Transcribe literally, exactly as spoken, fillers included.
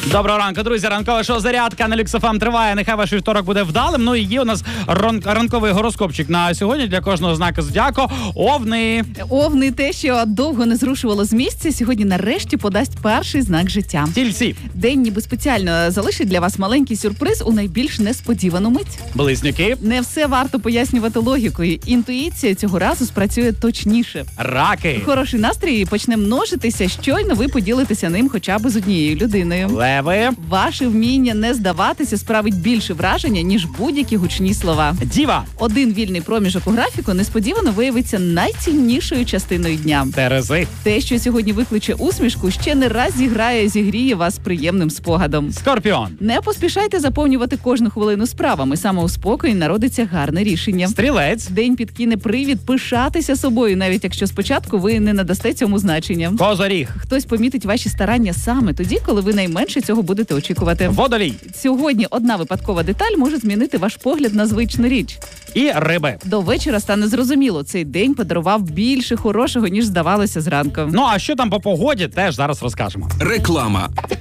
Доброго ранку, друзі. Ранкове шоу «Зарядка» на Люкс еф ем триває. Нехай ваш вівторок буде вдалим. Ну і є у нас ран- ранковий гороскопчик на сьогодні для кожного знаку зодіаку. Овни. Овни, те, що довго не зрушувало з місця, сьогодні нарешті подасть перший знак життя. Тільці. День ніби спеціально залишить для вас маленький сюрприз у найбільш несподівану мить. Близнюки. Не все варто пояснювати логікою. Інтуїція цього разу спрацює точніше. Раки. Хороший настрій почне множитися, щойно ви поділитеся ним хоча б з однією людиною. Леви. Ваше вміння не здаватися справить більше враження, ніж будь-які гучні слова. Діва. Один вільний проміжок у графіку несподівано виявиться найціннішою частиною дня. Терези. Те, що сьогодні викличе усмішку, ще не раз зіграє, зігріє вас приємним спогадом. Скорпіон. Не поспішайте заповнювати кожну хвилину справами. Саме у спокої народиться гарне рішення. Стрілець. День підкине привід пишатися собою, навіть якщо спочатку ви не надасте цьому значення. Козоріг. Хтось помітить ваші старання саме тоді, коли ви найменше цього будете очікувати. Водолій. Сьогодні одна випадкова деталь може змінити ваш погляд на звичну річ. І риби. До вечора стане зрозуміло, цей день подарував більше хорошого, ніж здавалося зранку. Ну а що там по погоді, теж зараз розкажемо. Реклама.